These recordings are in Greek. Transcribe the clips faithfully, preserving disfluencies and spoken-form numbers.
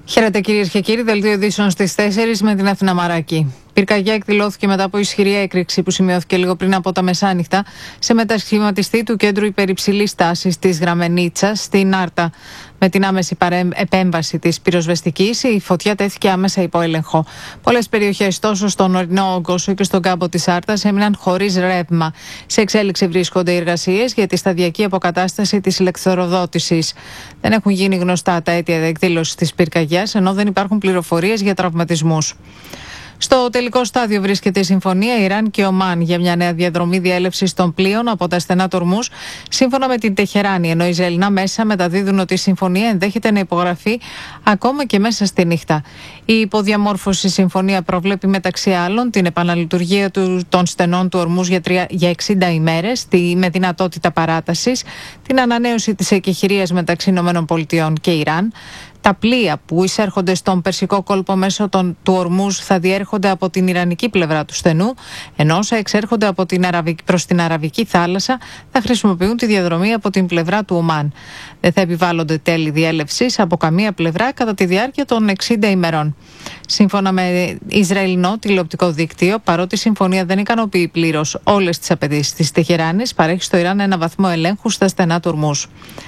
Χαίρετε κυρίες και κύριοι, δελτίο ειδήσεων στις τέσσερις με την Αθηνά Μαράκη. Πυρκαγιά εκδηλώθηκε μετά από ισχυρή έκρηξη που σημειώθηκε λίγο πριν από τα μεσάνυχτα σε μετασχηματιστή του κέντρου υπερυψηλής τάσης της Γραμμενίτσας στην Άρτα. Με την άμεση επέμβαση της πυροσβεστικής, η φωτιά τέθηκε άμεσα υπό έλεγχο. Πολλές περιοχές, τόσο στον ορεινό όγκο όσο και στον κάμπο της Άρτας, έμειναν χωρίς ρεύμα. Σε εξέλιξη βρίσκονται οι εργασίες για τη σταδιακή αποκατάσταση της ηλεκτροδότησης. Δεν έχουν γίνει γνωστά τα αίτια εκδήλωσης της πυρκαγιάς, ενώ δεν υπάρχουν πληροφορίες για τραυματισμούς. Στο τελικό στάδιο βρίσκεται η συμφωνία Ιράν και Ομάν για μια νέα διαδρομή διέλευσης των πλοίων από τα στενά του Ορμούζ, σύμφωνα με την Τεχεράνη, ενώ οι Ισραηλινά μέσα μεταδίδουν ότι η συμφωνία ενδέχεται να υπογραφεί ακόμα και μέσα στη νύχτα. Η υποδιαμόρφωση συμφωνία προβλέπει μεταξύ άλλων την επαναλειτουργία του, των στενών του Ορμούζ για, για εξήντα ημέρες, τη, με δυνατότητα παράτασης, την ανανέωση της εκεχηρίας μεταξύ ΗΠΑ και Ιράν. Τα πλοία που εισέρχονται στον Περσικό κόλπο μέσω των, του Ορμούζ θα διέρχονται από την Ιρανική πλευρά του στενού, ενώ όσα εξέρχονται από την Αραβική, προς την Αραβική θάλασσα θα χρησιμοποιούν τη διαδρομή από την πλευρά του Ομάν. Δεν θα επιβάλλονται τέλη διέλευσης από καμία πλευρά κατά τη διάρκεια των εξήντα ημερών. Σύμφωνα με Ισραηλινό τηλεοπτικό δίκτυο, παρότι η συμφωνία δεν ικανοποιεί πλήρως όλες τις απαιτήσεις της Τεχεράνης, παρέχει στο Ιράν ένα βαθμό ελέγχου στα στενά του Ορμούζ.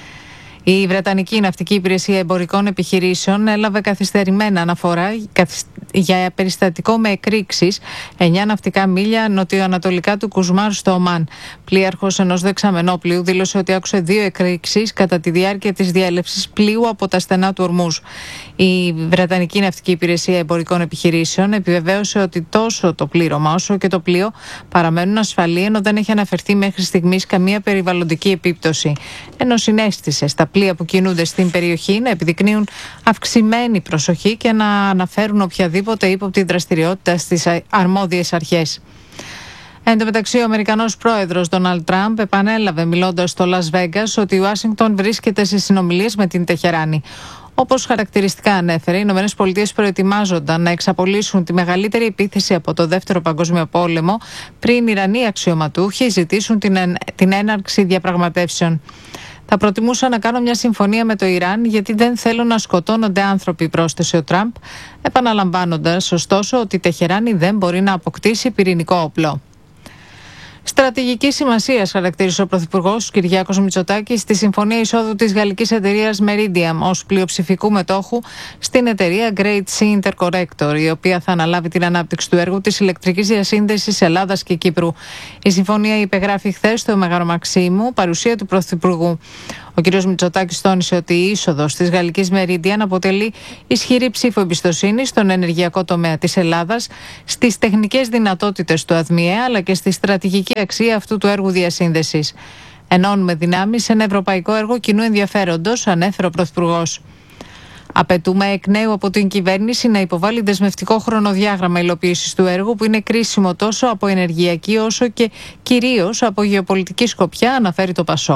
Η Βρετανική Ναυτική Υπηρεσία Εμπορικών Επιχειρήσεων έλαβε καθυστερημένα αναφορά για περιστατικό με εκρήξεις εννιά ναυτικά μίλια νοτιοανατολικά του Κουσμάρ στο Ομάν. Πλοίαρχος ενός δεξαμενόπλοιου δήλωσε ότι άκουσε δύο εκρήξεις κατά τη διάρκεια της διέλευσης πλοίου από τα στενά του Ορμούζ. Η Βρετανική Ναυτική Υπηρεσία Εμπορικών Επιχειρήσεων επιβεβαίωσε ότι τόσο το πλήρωμα όσο και το πλοίο παραμένουν ασφαλή, ενώ δεν έχει αναφερθεί μέχρι στιγμής καμία περιβαλλοντική επίπτωση. Ενώ συνέστησε στα πλοία που κινούνται στην περιοχή να επιδεικνύουν αυξημένη προσοχή και να αναφέρουν οποιαδήποτε ύποπτη δραστηριότητα στις αρμόδιες αρχές. Εν τω μεταξύ, ο Αμερικανός πρόεδρος Ντόναλντ Τραμπ επανέλαβε μιλώντας στο Λας Βέγκας ότι η Ουάσιγκτον βρίσκεται σε συνομιλίες με την Τεχεράνη. Όπως χαρακτηριστικά ανέφερε, οι Ηνωμένες Πολιτείες προετοιμάζονταν να εξαπολύσουν τη μεγαλύτερη επίθεση από το Δεύτερο Παγκόσμιο Πόλεμο πριν οι Ιρανοί αξιωματούχοι ζητήσουν την, εν, την έναρξη διαπραγματεύσεων. Θα προτιμούσα να κάνω μια συμφωνία με το Ιράν γιατί δεν θέλω να σκοτώνονται άνθρωποι, πρόσθεσε ο Τραμπ, επαναλαμβάνοντας ωστόσο ότι η Τεχεράνη δεν μπορεί να αποκτήσει πυρηνικό όπλο. Στρατηγική σημασία χαρακτήρισε ο Πρωθυπουργός Κυριάκος Μητσοτάκης στη συμφωνία εισόδου της γαλλικής εταιρείας Meridiam ως πλειοψηφικού μετόχου στην εταιρεία Great Sea Interconnector, η οποία θα αναλάβει την ανάπτυξη του έργου της ηλεκτρικής διασύνδεσης Ελλάδας και Κύπρου. Η συμφωνία υπεγράφει χθες στο Μέγαρο Μαξίμου, παρουσία του Πρωθυπουργού. Ο κ. Μητσοτάκης τόνισε ότι η είσοδος της γαλλικής Meridiam αποτελεί ισχυρή ψήφο εμπιστοσύνη στον ενεργειακό τομέα της Ελλάδας, στις τεχνικές δυνατότητες του ΑΔΜΙΕ αλλά και στη στρατηγική αξία αυτού του έργου διασύνδεσης. Ενώνουμε δυνάμεις σε ένα ευρωπαϊκό έργο κοινού ενδιαφέροντος, ανέφερε ο Πρωθυπουργός. Απαιτούμε εκ νέου από την κυβέρνηση να υποβάλει δεσμευτικό χρονοδιάγραμμα υλοποίησης του έργου, που είναι κρίσιμο τόσο από ενεργειακή όσο και κυρίως από γεωπολιτική σκοπιά, αναφέρει το Πασόκ.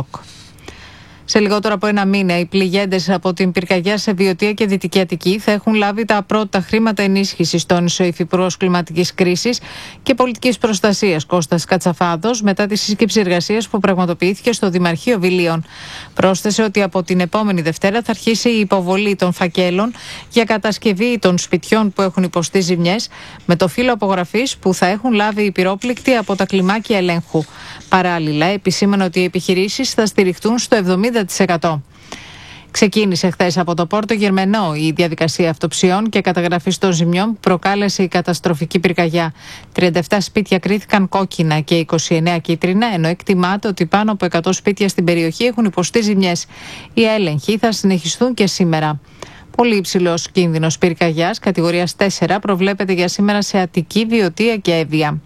Σε λιγότερο από ένα μήνα, οι πληγέντες από την πυρκαγιά σε Βιωτία και Δυτική Αττική θα έχουν λάβει τα πρώτα χρήματα ενίσχυσης, τόνισε ο Υφυπουργός Κλιματικής Κρίσης και Πολιτικής Προστασίας Κώστας Κατσαφάδος μετά τη σύσκεψη εργασίας που πραγματοποιήθηκε στο Δημαρχείο Βιλίων. Πρόσθεσε ότι από την επόμενη Δευτέρα θα αρχίσει η υποβολή των φακέλων για κατασκευή των σπιτιών που έχουν υποστεί ζημιές, με το φύλλο απογραφής που θα έχουν λάβει οι πυρόπληκτοι από τα κλιμάκια ελέγχου. Παράλληλα, επισήμανε ότι οι επιχειρήσεις θα στηριχτούν στο εβδομήντα τοις εκατό. Ξεκίνησε χθες από το Πόρτο Γερμενό η διαδικασία αυτοψιών και καταγραφής των ζημιών που προκάλεσε η καταστροφική πυρκαγιά. τριάντα επτά σπίτια κρίθηκαν κόκκινα και είκοσι εννέα κίτρινα, ενώ εκτιμάται ότι πάνω από εκατό σπίτια στην περιοχή έχουν υποστεί ζημιές. Οι έλεγχοι θα συνεχιστούν και σήμερα. Πολύ υψηλός κίνδυνος πυρκαγιάς κατηγορίας τέσσερα προβλέπεται για σήμερα σε Αττική, Βιωτία και Εύβοια.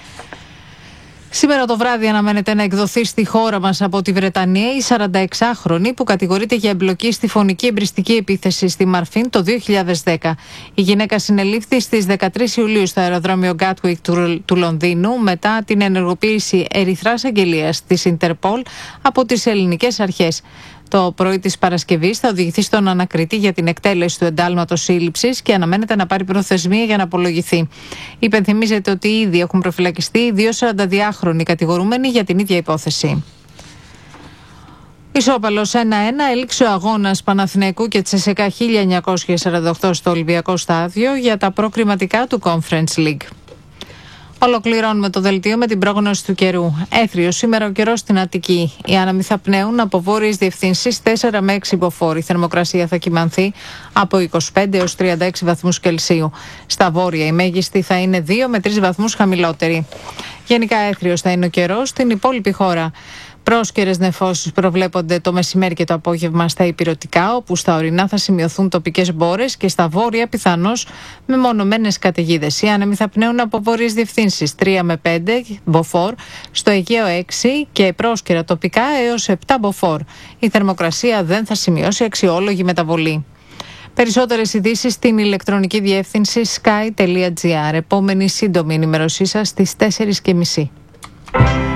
Σήμερα το βράδυ αναμένεται να εκδοθεί στη χώρα μας από τη Βρετανία η σαρανταεξάχρονη που κατηγορείται για εμπλοκή στη φωνική εμπριστική επίθεση στη Μαρφίν το δύο χιλιάδες δέκα. Η γυναίκα συνελήφθη στις δεκατρείς Ιουλίου στο αεροδρόμιο Gatwick του, του Λονδίνου μετά την ενεργοποίηση ερυθράς αγγελίας της Ιντερπολ από τις ελληνικές αρχές. Το πρωί της Παρασκευής θα οδηγηθεί στον ανακριτή για την εκτέλεση του εντάλματος σύλληψης και αναμένεται να πάρει προθεσμία για να απολογηθεί. Υπενθυμίζεται ότι ήδη έχουν προφυλακιστεί δύο σαρανταδυάχρονοι κατηγορούμενοι για την ίδια υπόθεση. Ισόπαλος ένα ένα, έληξε ο αγώνας Παναθηναϊκού και Τσεσεκά χίλια εννιακόσια σαράντα οκτώ στο Ολυμπιακό Στάδιο για τα προκριματικά του Conference League. Ολοκληρώνουμε το δελτίο με την πρόγνωση του καιρού. Έθριο σήμερα ο καιρός στην Αττική. Οι άνεμοι θα πνέουν από βόρειες διευθύνσεις τέσσερα με έξι μποφόρ. Η θερμοκρασία θα κυμανθεί από είκοσι πέντε έως τριάντα έξι βαθμούς Κελσίου. Στα βόρεια η μέγιστη θα είναι δύο με τρεις βαθμούς χαμηλότερη. Γενικά έθριος θα είναι ο καιρός στην υπόλοιπη χώρα. Πρόσκαιρες νεφώσεις προβλέπονται το μεσημέρι και το απόγευμα στα ηπειρωτικά, όπου στα ορεινά θα σημειωθούν τοπικές μπόρες και στα βόρεια πιθανώς με μονομένες καταιγίδες. Οι άνεμοι θα πνέουν από βόρειες διευθύνσεις τρία με πέντε μποφόρ, στο Αιγαίο έξι και πρόσκαιρα τοπικά έως επτά μποφόρ. Η θερμοκρασία δεν θα σημειώσει αξιόλογη μεταβολή. Περισσότερες ειδήσεις στην ηλεκτρονική διεύθυνση sky τελεία gr. Επόμενη σύντομη ενημέρωσή σας στις τέσσερις και μισή.